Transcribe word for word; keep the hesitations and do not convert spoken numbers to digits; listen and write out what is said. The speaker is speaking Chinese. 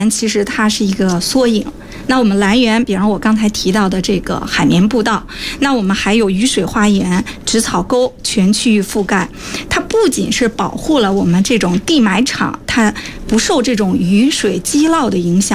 其实它是一个缩影。那我们来源，比方我刚才提到的这个海绵步道，那我们还有雨水花园、植草沟全区域覆盖，它不仅是保护了我们这种地埋场，它不受这种雨水积涝的影响。